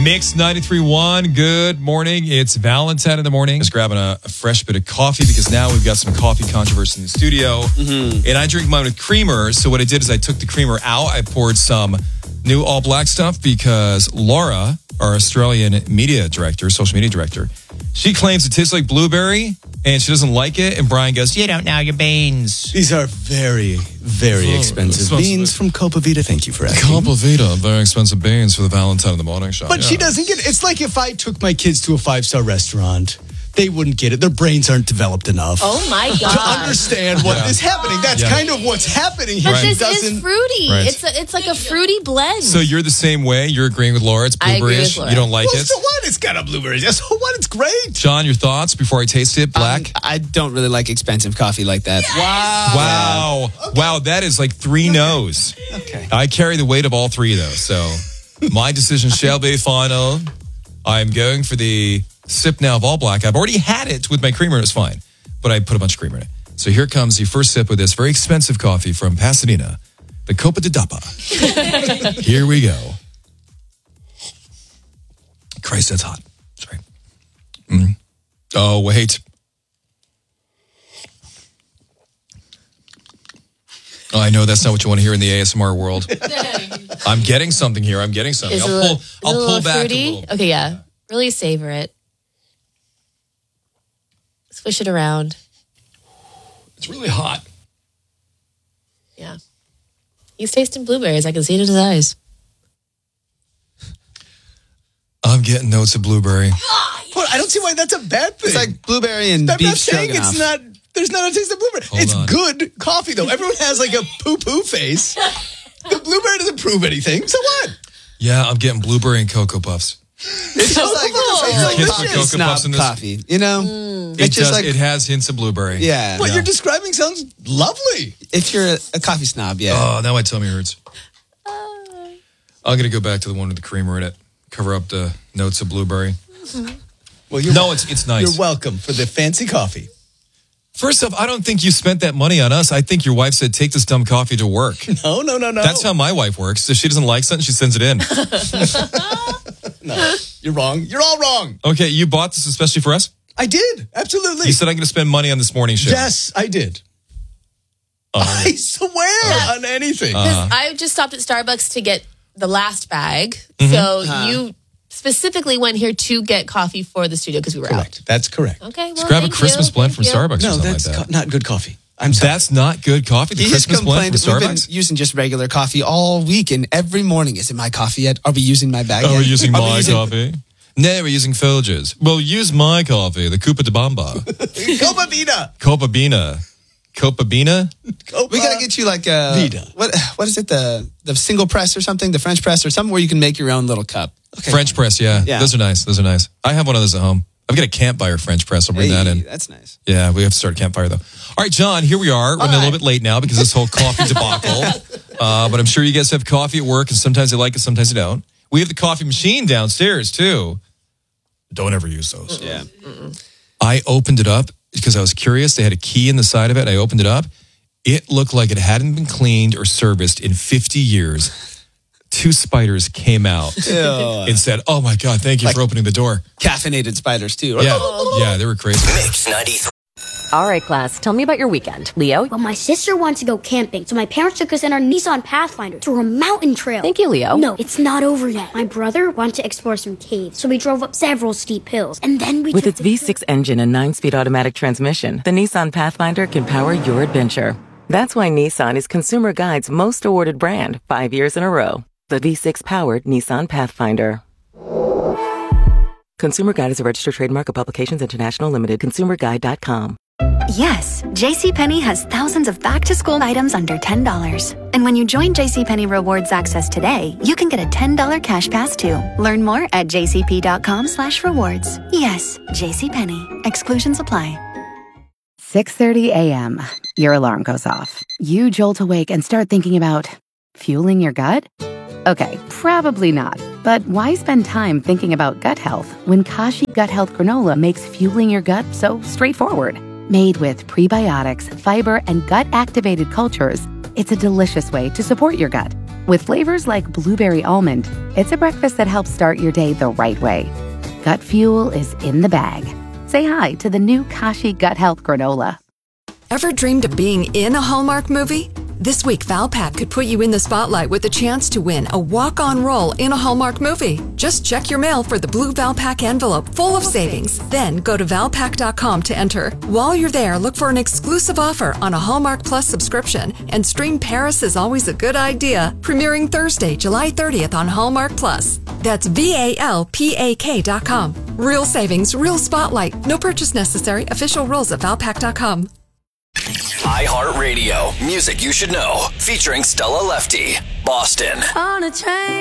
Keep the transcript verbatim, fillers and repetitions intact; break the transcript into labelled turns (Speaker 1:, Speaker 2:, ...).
Speaker 1: Mix ninety-three point one. Good morning. It's Valentine in the morning. Just grabbing a, a fresh bit of coffee because now we've got some coffee controversy in the studio. Mm-hmm. And I drink mine with creamer. So what I did is I took the creamer out. I poured some new all black stuff because Laura, our Australian media director, social media director, she claims it tastes like blueberry and she doesn't like it. And Brian goes, you don't know your beans.
Speaker 2: These are very, very oh, expensive beans from Copa Vita. Thank you for asking.
Speaker 1: Copa Vita, very expensive beans for the Valentine in the morning show.
Speaker 2: But yeah. She doesn't get it. It's like if I took my kids to a five-star restaurant. They wouldn't get it. Their brains aren't developed enough.
Speaker 3: Oh, my God.
Speaker 2: To understand what
Speaker 1: yeah.
Speaker 2: is happening. That's yeah. kind of what's happening here.
Speaker 3: But
Speaker 2: Right.
Speaker 3: this is fruity. Right. It's a, it's like a fruity blend.
Speaker 1: So you're the same way? You're agreeing with Laura? It's blueberry-ish? You don't like
Speaker 2: well,
Speaker 1: it?
Speaker 2: So what? It's got a blueberry. So what? It's great.
Speaker 1: John, your thoughts before I taste it? Black?
Speaker 4: Um, I don't really like expensive coffee like that.
Speaker 2: Yes!
Speaker 1: Wow. Wow. Okay. Wow, that is like three okay. no's.
Speaker 2: Okay.
Speaker 1: I carry the weight of all three of those. So my decision shall be final. I'm going for the sip now of all black. I've already had it with my creamer and it's fine, but I put a bunch of creamer in it. So here comes the first sip of this very expensive coffee from Pasadena, the Copa de Dapa. Here we go. Christ, that's hot. Sorry. Mm. Oh, wait. Oh, I know that's not what you want to hear in the A S M R world. I'm getting something here. I'm getting something.
Speaker 3: Is
Speaker 1: I'll pull, I'll pull back
Speaker 3: fruity?
Speaker 1: a little.
Speaker 3: Okay, yeah. Really savor it. Swish it around.
Speaker 1: It's really hot.
Speaker 3: Yeah. He's tasting blueberries. I can see it in his eyes.
Speaker 1: I'm getting notes of blueberry.
Speaker 2: But I don't see why that's a bad thing.
Speaker 4: It's like blueberry and
Speaker 2: I'm
Speaker 4: beef
Speaker 2: not saying
Speaker 4: stroganoff.
Speaker 2: it's not. There's not a taste of blueberry.
Speaker 1: Hold
Speaker 2: it's
Speaker 1: on.
Speaker 2: good coffee though. Everyone has like a poo-poo face. The blueberry doesn't prove anything. So what?
Speaker 1: Yeah, I'm getting blueberry and Cocoa Puffs.
Speaker 4: It's just like,
Speaker 3: Oh.
Speaker 4: it's like
Speaker 1: Kiss
Speaker 4: this
Speaker 1: with
Speaker 4: is
Speaker 1: Cocoa
Speaker 4: snob
Speaker 1: Puffs in this.
Speaker 4: coffee, you know?
Speaker 3: Mm.
Speaker 1: It
Speaker 4: It's just
Speaker 1: does,
Speaker 4: like,
Speaker 1: it has hints of blueberry.
Speaker 4: yeah.
Speaker 2: What
Speaker 1: Yeah.
Speaker 2: you're describing sounds lovely.
Speaker 4: If you're a, a coffee snob, yeah.
Speaker 1: Oh, now my tummy hurts. I'm going to go back to the one with the creamer in it. Cover up the notes of blueberry.
Speaker 2: Well, you're,
Speaker 1: No, it's it's nice.
Speaker 2: you're welcome for the fancy coffee.
Speaker 1: First off, I don't think you spent that money on us. I think your wife said, take this dumb coffee to work.
Speaker 2: No, no, no, no.
Speaker 1: That's how my wife works. If she doesn't like something, she sends it in.
Speaker 2: No, you're wrong. You're all wrong.
Speaker 1: Okay, you bought this especially for us?
Speaker 2: I did. Absolutely.
Speaker 1: You said I'm going to spend money on this morning show.
Speaker 2: Yes, I did.
Speaker 1: Uh,
Speaker 2: I swear on anything.
Speaker 3: Because I just stopped at Starbucks to get the last bag.
Speaker 1: Mm-hmm.
Speaker 3: So
Speaker 4: Uh-huh.
Speaker 3: you specifically went here to get coffee for the studio because we were
Speaker 2: Correct. That's correct.
Speaker 3: out. Okay, well,
Speaker 1: Let's grab a
Speaker 3: thank
Speaker 1: Christmas
Speaker 3: you.
Speaker 1: blend
Speaker 3: Thank
Speaker 1: from
Speaker 3: you.
Speaker 1: Starbucks or
Speaker 2: No,
Speaker 1: something
Speaker 2: that's
Speaker 1: like that.
Speaker 2: co- not good coffee. I'm sorry.
Speaker 1: That's not good coffee. The
Speaker 4: He just
Speaker 1: Christmas blend
Speaker 4: complained.
Speaker 1: from
Speaker 4: We've been
Speaker 1: Starbucks.
Speaker 4: using just regular coffee all week, and every morning, is it my coffee yet? Are we using my bag
Speaker 1: Oh,
Speaker 4: yet?
Speaker 1: we're using
Speaker 4: Are we
Speaker 1: my
Speaker 4: using-
Speaker 1: coffee? No, we're using Folgers. Well, use my coffee, the Copa de Bamba.
Speaker 2: Copa Vita.
Speaker 1: Copa Bina. Copa Bina?
Speaker 2: Copa
Speaker 4: We gotta get you like a
Speaker 2: Vita.
Speaker 4: what? What is it? The the single press or something? The French press or something where you can make your own little cup.
Speaker 2: Okay.
Speaker 1: French press, yeah.
Speaker 4: Yeah.
Speaker 1: Those are nice. Those are nice. I have one of those at home. I've got a campfire French press. I'll bring
Speaker 4: Hey,
Speaker 1: that in.
Speaker 4: that's nice.
Speaker 1: Yeah, we have to start a campfire, though. All right, John, here we are. We're running a little bit late now because of this whole coffee debacle. Uh, but I'm sure you guys have coffee at work, and sometimes they like it, sometimes they don't. We have the coffee machine downstairs, too. Don't ever use those.
Speaker 4: Yeah.
Speaker 1: I opened it up because I was curious. They had a key in the side of it. I opened it up. It looked like it hadn't been cleaned or serviced in fifty years. Two spiders came out
Speaker 4: Ew.
Speaker 1: and said, oh, my God, thank you
Speaker 4: Like-
Speaker 1: for opening the door.
Speaker 4: Caffeinated spiders too.
Speaker 1: Yeah, yeah, they were crazy.
Speaker 5: Mix ninety-three.
Speaker 6: All right, class, tell me about your weekend. Leo?
Speaker 7: Well, my sister wanted to go camping, so my parents took us in our Nissan Pathfinder to a mountain trail.
Speaker 6: Thank you, Leo.
Speaker 7: No, it's not over yet. My brother wanted to explore some caves, so we drove up several steep hills, and then we
Speaker 8: With
Speaker 7: took
Speaker 8: its
Speaker 7: the
Speaker 8: V six engine and nine-speed automatic transmission, the Nissan Pathfinder can power your adventure. That's why Nissan is Consumer Guide's most awarded brand, five years in a row. The V six-powered Nissan Pathfinder. Consumer Guide is a registered trademark of Publications International Limited. consumer guide dot com.
Speaker 9: Yes, JCPenney has thousands of back-to-school items under ten dollars. And when you join JCPenney Rewards Access today, you can get a ten dollars cash pass too. Learn more at jcp.com slash rewards. Yes, JCPenney. Exclusions apply.
Speaker 10: six thirty a.m. Your alarm goes off. You jolt awake and start thinking about fueling your gut? Okay, probably not. But why spend time thinking about gut health when Kashi Gut Health Granola makes fueling your gut so straightforward? Made with prebiotics, fiber, and gut-activated cultures, it's a delicious way to support your gut. With flavors like blueberry almond, it's a breakfast that helps start your day the right way. Gut Fuel is in the bag. Say hi to the new Kashi Gut Health Granola.
Speaker 5: Ever dreamed of being in a Hallmark movie? This week, Valpak could put you in the spotlight with a chance to win a walk-on role in a Hallmark movie. Just check your mail for the blue Valpak envelope full of savings. Then go to valpak dot com to enter. While you're there, look for an exclusive offer on a Hallmark Plus subscription and stream Paris is Always a Good Idea, premiering Thursday, July thirtieth on Hallmark Plus. That's V A L P A K dot com. Real savings, real spotlight. No purchase necessary. Official rules at valpak dot com.
Speaker 11: iHeartRadio, music you should know, featuring Stella Lefty, Boston.
Speaker 12: On a train.